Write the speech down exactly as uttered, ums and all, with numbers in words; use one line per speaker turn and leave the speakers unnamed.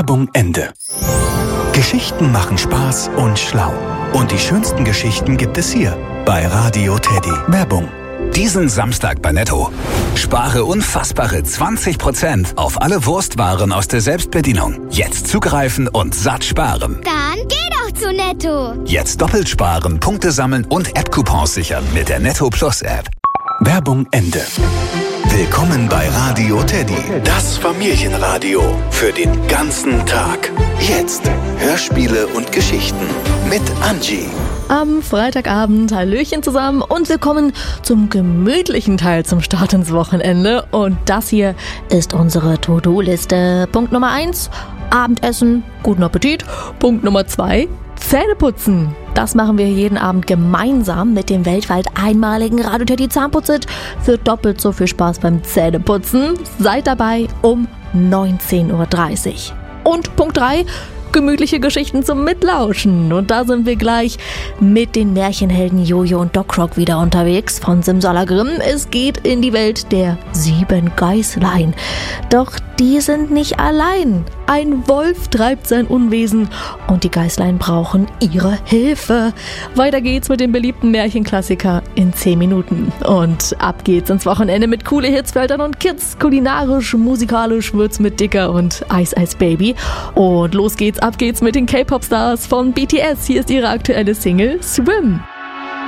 Werbung Ende. Geschichten machen Spaß und schlau. Und die schönsten Geschichten gibt es hier bei Radio Teddy. Werbung.
Diesen Samstag bei Netto. Spare unfassbare zwanzig Prozent auf alle Wurstwaren aus der Selbstbedienung. Jetzt zugreifen und satt sparen.
Dann geh doch zu Netto.
Jetzt doppelt sparen, Punkte sammeln und App-Coupons sichern mit der Netto Plus App.
Werbung Ende. Willkommen bei Radio Teddy, das Familienradio für den ganzen Tag. Jetzt Hörspiele und Geschichten mit Angie.
Am Freitagabend, Hallöchen zusammen und willkommen zum gemütlichen Teil zum Start ins Wochenende. Und das hier ist unsere To-Do-Liste. Punkt Nummer eins, Abendessen, guten Appetit. Punkt Nummer zwei, Zähneputzen. Das machen wir jeden Abend gemeinsam mit dem weltweit einmaligen Radio Teddy Zahnputzit für doppelt so viel Spaß beim Zähneputzen. Seid dabei um neunzehn Uhr dreißig. Und Punkt drei, gemütliche Geschichten zum Mitlauschen. Und da sind wir gleich mit den Märchenhelden Jojo und Doc Rock wieder unterwegs von Simsalagrim. Es geht in die Welt der sieben Geißlein. Doch die sind nicht allein. Ein Wolf treibt sein Unwesen und die Geißlein brauchen ihre Hilfe. Weiter geht's mit dem beliebten Märchenklassiker in zehn Minuten. Und ab geht's ins Wochenende mit coole Hits für Eltern und Kids. Kulinarisch, musikalisch wird's mit Dicker und Ice Ice Baby. Und los geht's, ab geht's mit den K-Pop-Stars von B T S. Hier ist ihre aktuelle Single Swim.